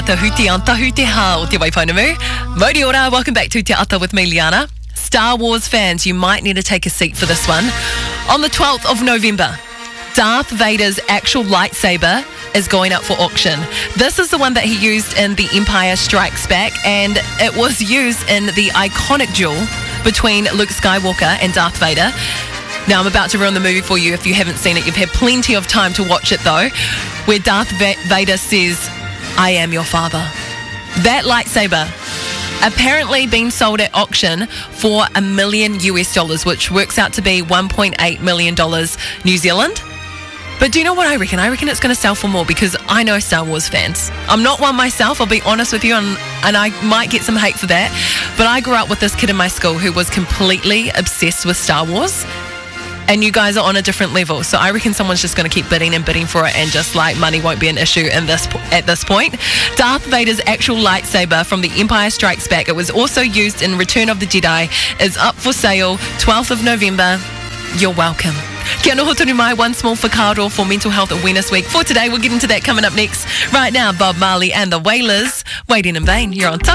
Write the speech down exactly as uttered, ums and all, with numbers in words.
Tahuti on Tahuti Ha o te Waiponamu. Modi ora, welcome back to Te Ata with me, Liana. Star Wars fans, you might need to take a seat for this one. On the twelfth of November, Darth Vader's actual lightsaber is going up for auction. This is the one that he used in The Empire Strikes Back, and it was used in the iconic duel between Luke Skywalker and Darth Vader. Now, I'm about to ruin the movie for you if you haven't seen it. You've had plenty of time to watch it, though, where Darth Va- Vader says, "I am your father." That lightsaber apparently being sold at auction for a million U S dollars, which works out to be one point eight million dollars New Zealand. But do you know what I reckon? I reckon it's going to sell for more because I know Star Wars fans. I'm not one myself, I'll be honest with you, and, and I might get some hate for that. But I grew up with this kid in my school who was completely obsessed with Star Wars. And you guys are on a different level. So I reckon someone's just going to keep bidding and bidding for it, and just like money won't be an issue in this at this point. Darth Vader's actual lightsaber from The Empire Strikes Back, it was also used in Return of the Jedi, is up for sale twelfth of November. You're welcome. Kia ora hoturu mai, one small whakaaro for Mental Health Awareness Week. For today, we'll get into that coming up next. Right now, Bob Marley and the Wailers, Waiting in Vain. You're on top.